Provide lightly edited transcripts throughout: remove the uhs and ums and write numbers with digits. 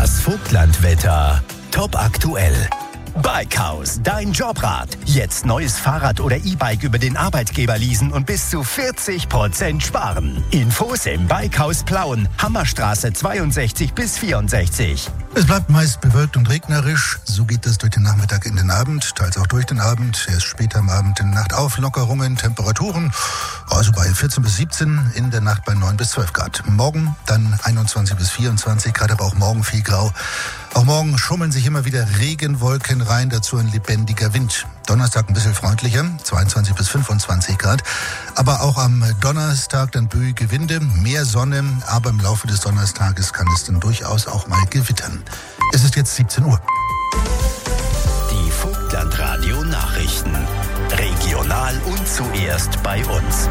Das Vogtlandwetter. Top aktuell. Bikehaus, dein Jobrat. Jetzt neues Fahrrad oder E-Bike über den Arbeitgeber leasen und bis zu 40% sparen. Infos im Bikehaus Plauen, Hammerstraße 62 bis 64. Es bleibt meist bewölkt und regnerisch. So geht es durch den Nachmittag in den Abend, teils auch durch den Abend. Erst später am Abend in der Nacht Auflockerungen, Temperaturen, also bei 14 bis 17, in der Nacht bei 9 bis 12 Grad. Morgen dann 21 bis 24 Grad, aber auch morgen viel grau. Auch morgen schummeln sich immer wieder Regenwolken rein, dazu ein lebendiger Wind. Donnerstag ein bisschen freundlicher, 22 bis 25 Grad. Aber auch am Donnerstag dann böige Winde, mehr Sonne, aber im Laufe des Donnerstages kann es dann durchaus auch mal gewittern. Es ist jetzt 17 Uhr. Die Vogtlandradio Nachrichten. Regional und zuerst bei uns.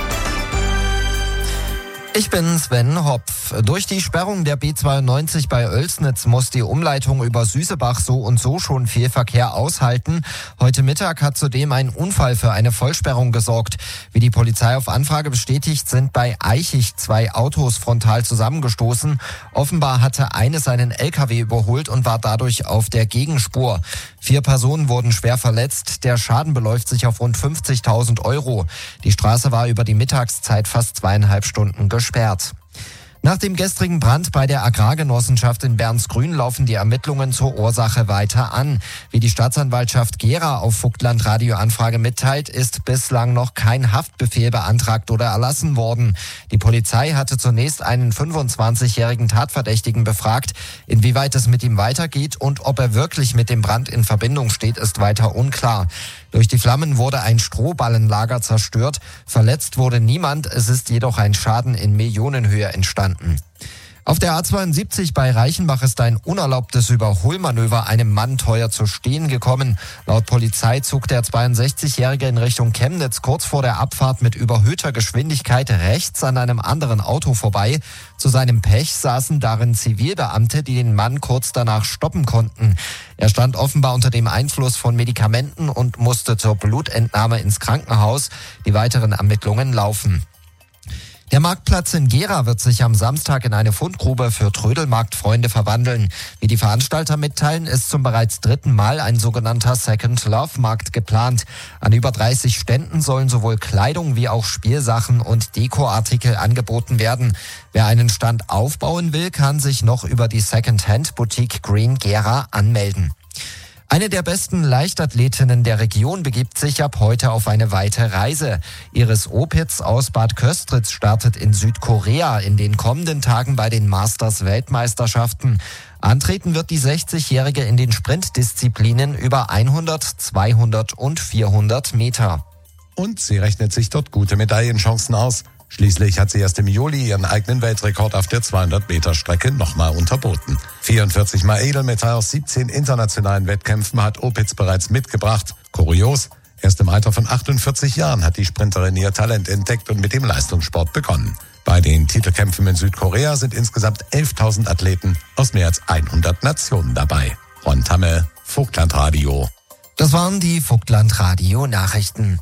Ich bin Sven Hopf. Durch die Sperrung der B92 bei Oelsnitz muss die Umleitung über Süßebach so und so schon viel Verkehr aushalten. Heute Mittag hat zudem ein Unfall für eine Vollsperrung gesorgt. Wie die Polizei auf Anfrage bestätigt, sind bei Eichig 2 Autos frontal zusammengestoßen. Offenbar hatte eines einen LKW überholt und war dadurch auf der Gegenspur. 4 Personen wurden schwer verletzt. Der Schaden beläuft sich auf rund 50.000 €. Die Straße war über die Mittagszeit fast 2,5 Stunden gesperrt. Nach dem gestrigen Brand bei der Agrargenossenschaft in Bernsgrün laufen die Ermittlungen zur Ursache weiter an. Wie die Staatsanwaltschaft Gera auf Vogtlandradio Anfrage mitteilt, ist bislang noch kein Haftbefehl beantragt oder erlassen worden. Die Polizei hatte zunächst einen 25-jährigen Tatverdächtigen befragt. Inwieweit es mit ihm weitergeht und ob er wirklich mit dem Brand in Verbindung steht, ist weiter unklar. Durch die Flammen wurde ein Strohballenlager zerstört. Verletzt wurde niemand, es ist jedoch ein Schaden in Millionenhöhe entstanden. Auf der A72 bei Reichenbach ist ein unerlaubtes Überholmanöver einem Mann teuer zu stehen gekommen. Laut Polizei zog der 62-Jährige in Richtung Chemnitz kurz vor der Abfahrt mit überhöhter Geschwindigkeit rechts an einem anderen Auto vorbei. Zu seinem Pech saßen darin Zivilbeamte, die den Mann kurz danach stoppen konnten. Er stand offenbar unter dem Einfluss von Medikamenten und musste zur Blutentnahme ins Krankenhaus. Die weiteren Ermittlungen laufen. Der Marktplatz in Gera wird sich am Samstag in eine Fundgrube für Trödelmarktfreunde verwandeln. Wie die Veranstalter mitteilen, ist zum bereits 3. Mal ein sogenannter Second Love Markt geplant. An über 30 Ständen sollen sowohl Kleidung wie auch Spielsachen und Dekoartikel angeboten werden. Wer einen Stand aufbauen will, kann sich noch über die Second-Hand-Boutique Green Gera anmelden. Eine der besten Leichtathletinnen der Region begibt sich ab heute auf eine weite Reise. Iris Opitz aus Bad Köstritz startet in Südkorea in den kommenden Tagen bei den Masters-Weltmeisterschaften. Antreten wird die 60-Jährige in den Sprintdisziplinen über 100, 200 und 400 Meter. Und sie rechnet sich dort gute Medaillenchancen aus. Schließlich hat sie erst im Juli ihren eigenen Weltrekord auf der 200-Meter-Strecke nochmal unterboten. 44 Mal Edelmetall aus 17 internationalen Wettkämpfen hat Opitz bereits mitgebracht. Kurios, erst im Alter von 48 Jahren hat die Sprinterin ihr Talent entdeckt und mit dem Leistungssport begonnen. Bei den Titelkämpfen in Südkorea sind insgesamt 11.000 Athleten aus mehr als 100 Nationen dabei. Ron Tamme, Vogtlandradio. Das waren die Vogtlandradio-Nachrichten.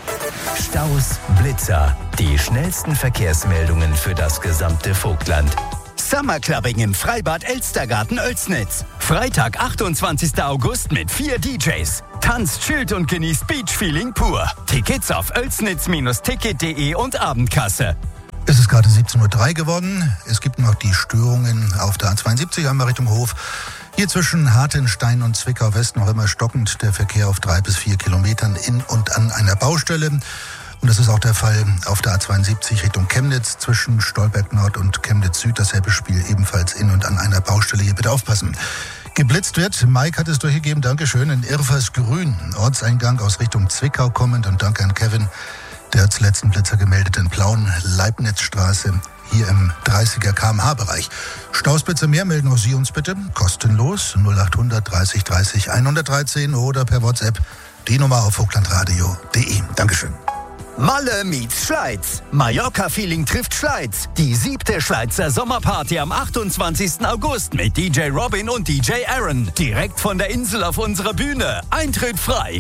Staus, Blitzer, die schnellsten Verkehrsmeldungen für das gesamte Vogtland. Summerclubbing im Freibad Elstergarten Oelsnitz. Freitag, 28. August mit 4 DJs. Tanzt, chillt und genießt Beachfeeling pur. Tickets auf oelsnitz-ticket.de und Abendkasse. Es ist gerade 17:03 Uhr geworden. Es gibt noch die Störungen auf der A72 einmal Richtung Hof. Hier zwischen Hartenstein und Zwickau West noch immer stockend der Verkehr auf 3 bis 4 Kilometern in und an einer Baustelle. Und das ist auch der Fall auf der A72 Richtung Chemnitz zwischen Stolberg Nord und Chemnitz Süd. Dasselbe Spiel ebenfalls in und an einer Baustelle. Hier bitte aufpassen. Geblitzt wird, Mike hat es durchgegeben, Dankeschön, in Irfersgrün, Ortseingang aus Richtung Zwickau kommend, und danke an Kevin, der hat letzten Blitzer gemeldet in Plauen, Leibnizstraße, hier im 30er km/h-Bereich. Stausblitzer mehr melden auch Sie uns bitte, kostenlos, 0800 30 30 113 oder per WhatsApp, die Nummer auf vogtlandradio.de. Dankeschön. Malle meets Schleiz. Mallorca-Feeling trifft Schleiz. Die 7. Schleizer Sommerparty am 28. August mit DJ Robin und DJ Aaron. Direkt von der Insel auf unserer Bühne. Eintritt frei.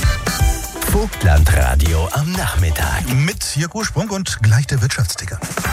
Vogtlandradio am Nachmittag. Mit Jörg Ursprung und gleich der Wirtschaftsticker.